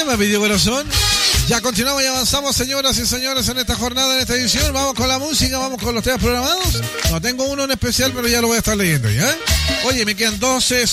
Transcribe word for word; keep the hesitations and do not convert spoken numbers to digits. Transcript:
me pidió corazón. Ya continuamos y avanzamos, señoras y señores, en esta jornada, en esta edición. Vamos con la música, vamos con los temas programados. No tengo uno en especial, pero ya lo voy a estar leyendo, ¿ya? Oye, me quedan doce